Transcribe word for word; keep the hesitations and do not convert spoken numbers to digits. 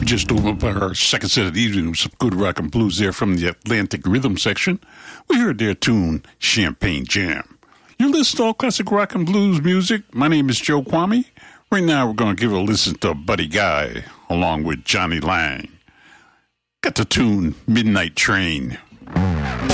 just opened up our second set of the evening with some good rock and blues there from the Atlantic Rhythm section. We heard their tune, Champagne Jam. You're listening to all classic rock and blues music. My name is Joe Kwame. Right now we're going to give a listen to Buddy Guy along with Johnny Lang. Got the tune Midnight Train.